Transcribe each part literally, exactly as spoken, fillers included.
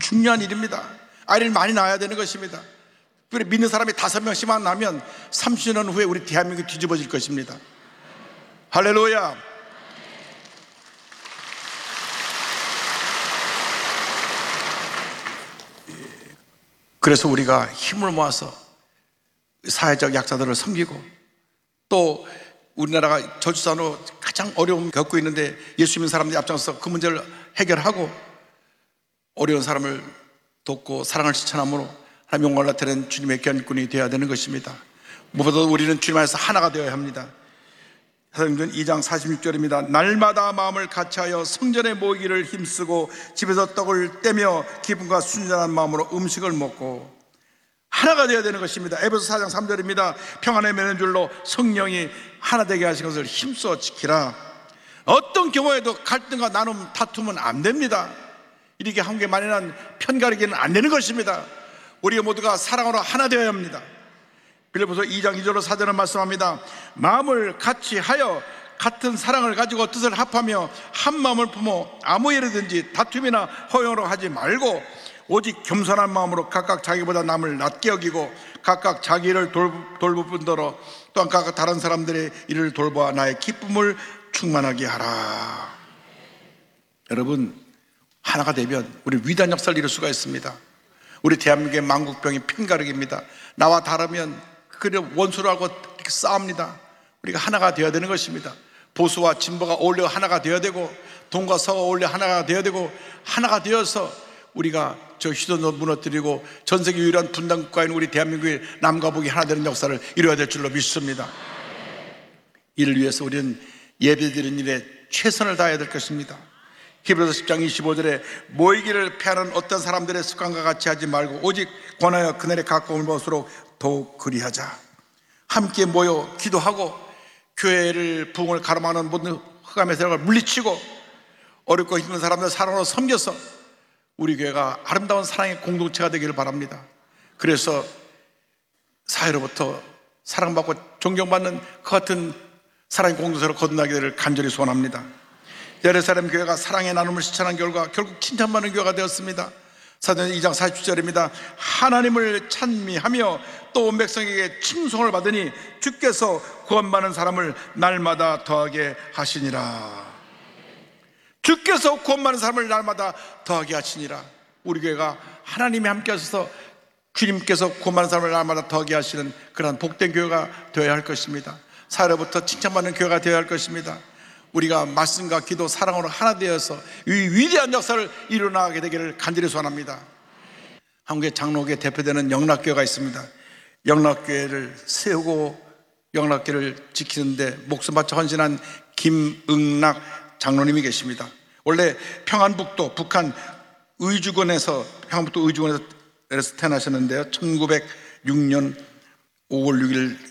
중요한 일입니다. 아이를 많이 낳아야 되는 것입니다. 그래, 믿는 사람이 다섯 명씩만 나면 삼십 년 후에 우리 대한민국이 뒤집어질 것입니다. 할렐루야. 그래서 우리가 힘을 모아서 사회적 약자들을 섬기고, 또 우리나라가 저출산으로 가장 어려움을 겪고 있는데 예수 믿는 사람들이 앞장서서 그 문제를 해결하고 어려운 사람을 돕고 사랑을 실천함으로 하나님 영광을 나타내는 주님의 귀한 일꾼이 되어야 되는 것입니다. 무엇보다도 우리는 주님 안에서 하나가 되어야 합니다. 사도행전 이 장 사십육 절입니다. 날마다 마음을 같이하여 성전에 모이기를 힘쓰고 집에서 떡을 떼며 기쁨과 순전한 마음으로 음식을 먹고, 하나가 되어야 되는 것입니다. 에베소 사 장 삼 절입니다. 평안의 매는 줄로 성령이 하나 되게 하신 것을 힘써 지키라. 어떤 경우에도 갈등과 나눔, 다툼은 안 됩니다. 이렇게 한국에 만연한 편가르기는 안 되는 것입니다. 우리 모두가 사랑으로 하나 되어야 합니다. 빌립보서 이 장 이 절로 사 절은 말씀합니다. 마음을 같이 하여 같은 사랑을 가지고 뜻을 합하며 한 마음을 품어 아무 일이든지 다툼이나 허용으로 하지 말고 오직 겸손한 마음으로 각각 자기보다 남을 낮게 여기고 각각 자기 일을 돌볼 뿐더러 또한 각각 다른 사람들의 일을 돌보아 나의 기쁨을 충만하게 하라. 여러분, 하나가 되면 우리 위대한 역사를 이룰 수가 있습니다. 우리 대한민국의 만국병이 편가르기입니다. 나와 다르면 그래 원수로 하고 이렇게 싸웁니다. 우리가 하나가 되어야 되는 것입니다. 보수와 진보가 어울려 하나가 되어야 되고, 동과 서가 어울려 하나가 되어야 되고, 하나가 되어서 우리가 저 휴전도 무너뜨리고 전 세계 유일한 분단 국가인 우리 대한민국의 남과 북이 하나 되는 역사를 이루어야 될 줄로 믿습니다. 이를 위해서 우리는 예배드리는 일에 최선을 다해야 될 것입니다. 히브리서 십 장 이십오 절에 모이기를 패하는 어떤 사람들의 습관과 같이 하지 말고 오직 권하여 그날에 가까운 것으로 더욱 그리하자. 함께 모여 기도하고 교회를 부흥을 가로막는 모든 흑암의 세력을 물리치고 어렵고 힘든 사람들 사랑으로 섬겨서 우리 교회가 아름다운 사랑의 공동체가 되기를 바랍니다. 그래서 사회로부터 사랑받고 존경받는 그 같은 사랑의 공동체로 거듭나기를 간절히 소원합니다. 예루살렘 교회가 사랑의 나눔을 실천한 결과 결국 칭찬받는 교회가 되었습니다. 사도행전 이 장 사십칠 절입니다. 하나님을 찬미하며 또 온 백성에게 칭송을 받으니 주께서 구원받는 사람을 날마다 더하게 하시니라. 주께서 구원받는 사람을 날마다 더하게 하시니라. 우리 교회가 하나님이 함께 하셔서 주님께서 구원받는 사람을 날마다 더하게 하시는 그런 복된 교회가 되어야 할 것입니다. 사회로부터 칭찬받는 교회가 되어야 할 것입니다. 우리가 말씀과 기도, 사랑으로 하나 되어서 이 위대한 역사를 이루어나가게 되기를 간절히 소원합니다. 한국의 장로교회 대표되는 영락교회가 있습니다. 영락교회를 세우고 영락교회를 지키는데 목숨 바쳐 헌신한 김응락 장로님이 계십니다. 원래 평안북도 북한 의주군에서 평안북도 의주군에서 태어나셨는데요, 천구백육 년 오월 육일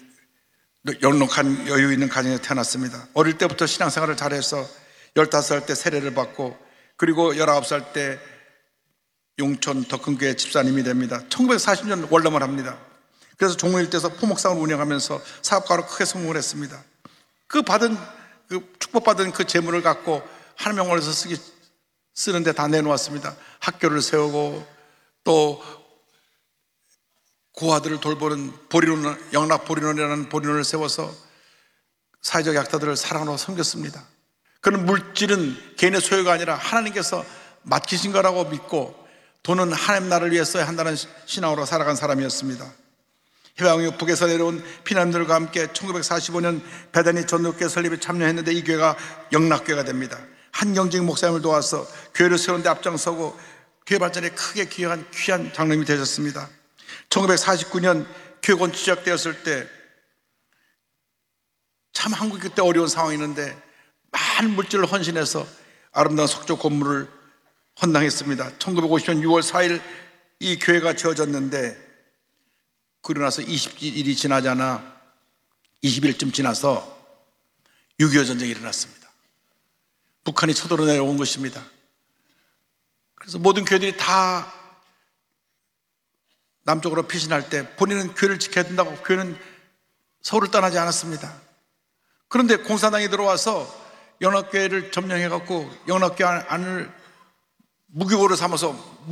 넉넉한 여유 있는 가정에 태어났습니다. 어릴 때부터 신앙생활을 잘해서 열다섯 살 때 세례를 받고, 그리고 열아홉 살 때 용천 더 큰 교회 집사님이 됩니다. 천구백사십 년 월남을 합니다. 그래서 종로 일대에서 포목상을 운영하면서 사업가로 크게 성공을 했습니다. 그 받은 그 축복받은 그 재물을 갖고 하나님 영광에서 쓰기 쓰는데 다 내놓았습니다. 학교를 세우고 또 고아들을 돌보는 보리논, 영락 보리논이라는 보리논을 세워서 사회적 약자들을 사랑으로 섬겼습니다. 그런 물질은 개인의 소유가 아니라 하나님께서 맡기신 거라고 믿고 돈은 하나님 나라를 위해서 한다는 신앙으로 살아간 사람이었습니다. 해방이후 북에서 내려온 피난민들과 함께 천구백사십오 년 베다니 전도교회 설립에 참여했는데 이 교회가 영락교회가 됩니다. 한경직 목사님을 도와서 교회를 세우는 데 앞장서고 교회 발전에 크게 기여한 귀한 장로님이 되셨습니다. 천구백사십구 년 교회 건축 시작되었을 때 참 한국이 그때 어려운 상황이었는데 많은 물질을 헌신해서 아름다운 석조 건물을 헌당했습니다. 천구백오십 년 유월 사일 이 교회가 지어졌는데, 그러고 나서 이십 일이 지나지 않아 이십 일쯤 지나서 육이오 전쟁이 일어났습니다. 북한이 쳐들어 내려온 것입니다. 그래서 모든 교회들이 다 남쪽으로 피신할 때 본인은 교회를 지켜야 된다고 교회는 서울을 떠나지 않았습니다. 그런데 공산당이 들어와서 영락교회를 점령해갖고 영락교회 안을 무기고로 삼아서